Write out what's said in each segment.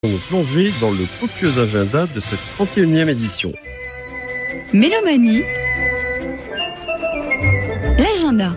Nous plonger dans le copieux agenda de cette 31e édition. Mélomanie, l'agenda.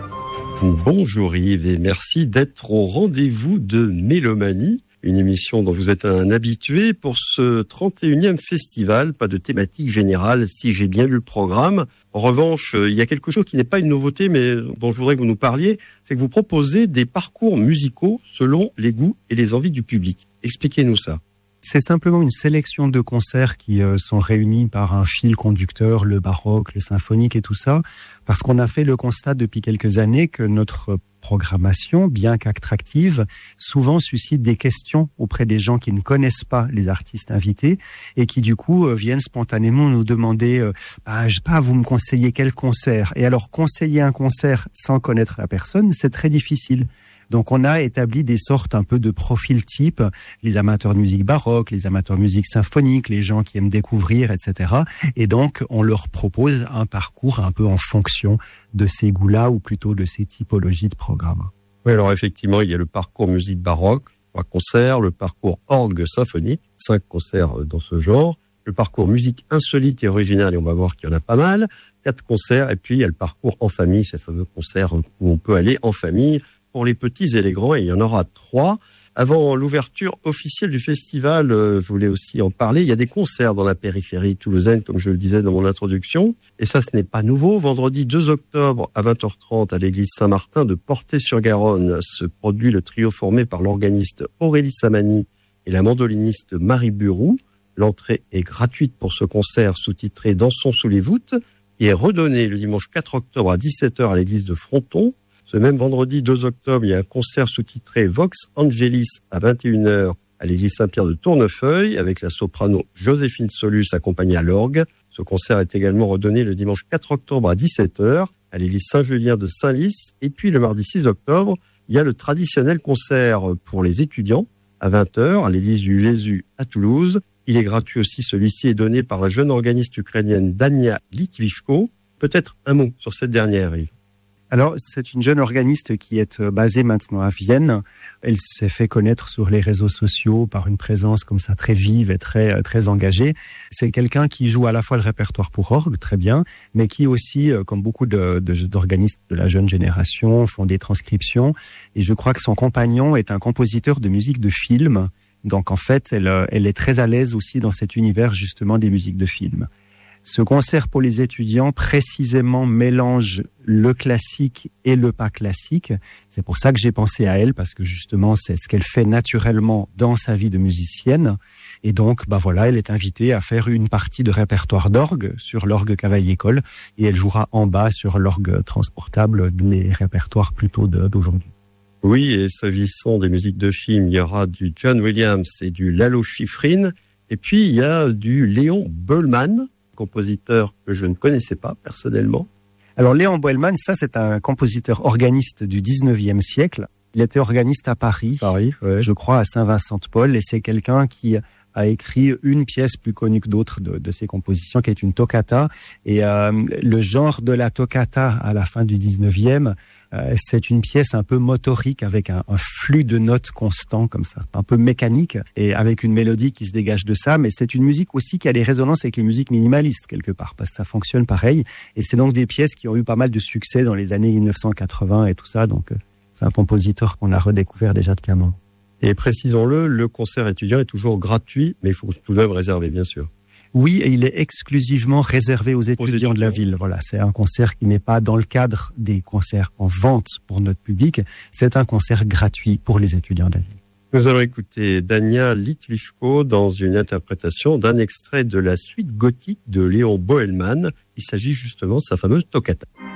Bonjour Yves et merci d'être au rendez-vous de Mélomanie, une émission dont vous êtes un habitué pour ce 31e festival. Pas de thématique générale si j'ai bien lu le programme. En revanche, il y a quelque chose qui n'est pas une nouveauté mais dont je voudrais que vous nous parliez, c'est que vous proposez des parcours musicaux selon les goûts et les envies du public. Expliquez-nous ça. C'est simplement une sélection de concerts qui sont réunis par un fil conducteur, le baroque, le symphonique et tout ça, parce qu'on a fait le constat depuis quelques années que notre programmation, bien qu'attractive, souvent suscite des questions auprès des gens qui ne connaissent pas les artistes invités et qui du coup viennent spontanément nous demander je sais pas, vous me conseillez quel concert? Et alors conseiller un concert sans connaître la personne, c'est très difficile. Donc on a établi des sortes un peu de profils types, les amateurs de musique baroque, les amateurs de musique symphonique, les gens qui aiment découvrir, etc. Et donc on leur propose un parcours un peu en fonction de ces goûts-là ou plutôt de ces typologies de programmes. Oui, alors effectivement, il y a le parcours musique baroque, 3 concerts, le parcours orgue symphonique, 5 concerts dans ce genre, le parcours musique insolite et originale, et on va voir qu'il y en a pas mal, 4 concerts, et puis il y a le parcours en famille, ces fameux concerts où on peut aller en famille, pour les petits et les grands, et il y en aura 3. Avant l'ouverture officielle du festival, je voulais aussi en parler, il y a des concerts dans la périphérie toulousaine, comme je le disais dans mon introduction, et ça ce n'est pas nouveau. Vendredi 2 octobre à 20h30 à l'église Saint-Martin de Portet-sur-Garonne se produit le trio formé par l'organiste Aurélie Samani et la mandoliniste Marie Burou. L'entrée est gratuite pour ce concert sous-titré Dansons sous les voûtes, et est redonné le dimanche 4 octobre à 17h à l'église de Fronton. Ce même vendredi 2 octobre, il y a un concert sous-titré Vox Angelis à 21h à l'église Saint-Pierre de Tournefeuille avec la soprano Joséphine Solus accompagnée à l'orgue. Ce concert est également redonné le dimanche 4 octobre à 17h à l'église Saint-Julien de Saint-Lys. Et puis le mardi 6 octobre, il y a le traditionnel concert pour les étudiants à 20h à l'église du Jésus à Toulouse. Il est gratuit aussi, celui-ci est donné par la jeune organiste ukrainienne Dania Litvichko. Peut-être un mot sur cette dernière, Yves. Alors, c'est une jeune organiste qui est basée maintenant à Vienne. Elle s'est fait connaître sur les réseaux sociaux par une présence comme ça très vive et très engagée. C'est quelqu'un qui joue à la fois le répertoire pour orgue, très bien, mais qui aussi, comme beaucoup d'organistes de la jeune génération, font des transcriptions. Et je crois que son compagnon est un compositeur de musique de film. Donc, en fait, elle est très à l'aise aussi dans cet univers, justement, des musiques de film. Ce concert pour les étudiants, précisément, mélange le classique et le pas classique. C'est pour ça que j'ai pensé à elle, parce que justement, c'est ce qu'elle fait naturellement dans sa vie de musicienne. Et donc, elle est invitée à faire une partie de répertoire d'orgue sur l'orgue Cavaillé-Coll, et elle jouera en bas sur l'orgue transportable, les répertoires plutôt d'aujourd'hui. Oui, et s'agissant des musiques de film, il y aura du John Williams et du Lalo Schifrin, et puis il y a du Léon Boëlmann, compositeur que je ne connaissais pas personnellement. Alors Léon Boëlmann, ça c'est un compositeur organiste du 19e siècle. Il était organiste à Paris, ouais. Je crois à Saint-Vincent-de-Paul, et c'est quelqu'un qui a écrit une pièce plus connue que d'autres de ses compositions, qui est une toccata. Et le genre de la toccata à la fin du 19e, c'est une pièce un peu motorique avec un flux de notes constant comme ça, un peu mécanique et avec une mélodie qui se dégage de ça. Mais c'est une musique aussi qui a des résonances avec les musiques minimalistes quelque part, parce que ça fonctionne pareil. Et c'est donc des pièces qui ont eu pas mal de succès dans les années 1980 et tout ça. Donc c'est un compositeur qu'on a redécouvert déjà depuis un moment. Et précisons-le, le concert étudiant est toujours gratuit, mais il faut tout de même réserver, bien sûr. Oui, et il est exclusivement réservé aux étudiants de la ville. Voilà, c'est un concert qui n'est pas dans le cadre des concerts en vente pour notre public. C'est un concert gratuit pour les étudiants de la ville. Nous allons écouter Dania Litvichko dans une interprétation d'un extrait de la suite gothique de Léon Boëlmann. Il s'agit justement de sa fameuse toccata.